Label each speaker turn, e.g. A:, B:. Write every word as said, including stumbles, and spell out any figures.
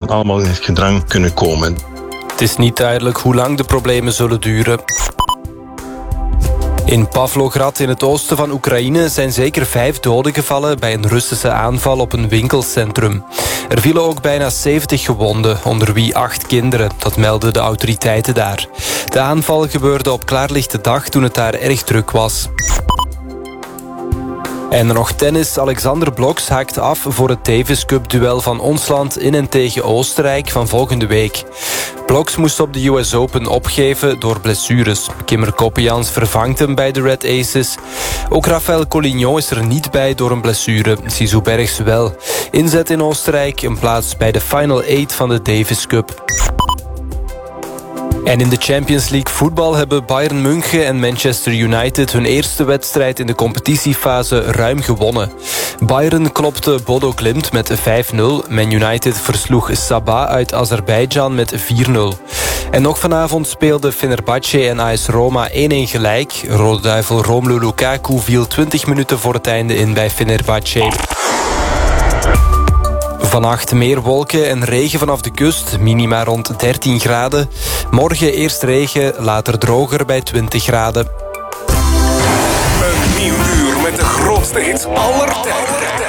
A: allemaal in het gedrang kunnen komen.
B: Het is niet duidelijk hoe lang de problemen zullen duren. In Pavlograd in het oosten van Oekraïne zijn zeker vijf doden gevallen bij een Russische aanval op een winkelcentrum. Er vielen ook bijna zeventig gewonden, onder wie acht kinderen. Dat melden de autoriteiten daar. De aanval gebeurde op klaarlichte dag toen het daar erg druk was. En nog tennis. Alexander Bloks haakt af voor het Davis Cup-duel van ons land in en tegen Oostenrijk van volgende week. Bloks moest op de U S Open opgeven door blessures. Kimmer Koppejans vervangt hem bij de Red Aces. Ook Rafael Collignon is er niet bij door een blessure. Zizou Bergs wel. Inzet in Oostenrijk, een plaats bij de Final Eight van de Davis Cup. En in de Champions League voetbal hebben Bayern München en Manchester United hun eerste wedstrijd in de competitiefase ruim gewonnen. Bayern klopte Bodo Glimt met vijf nul. Man United versloeg Sabah uit Azerbeidzjan met vier nul. En nog vanavond speelden Fenerbahce en A S Roma één-één gelijk. Rode Duivel Romelu Lukaku viel twintig minuten voor het einde in bij Fenerbahce. Vannacht meer wolken en regen vanaf de kust, minima rond dertien graden. Morgen eerst regen, later droger bij twintig graden.
C: Een nieuw uur met de grootste hits aller tijden.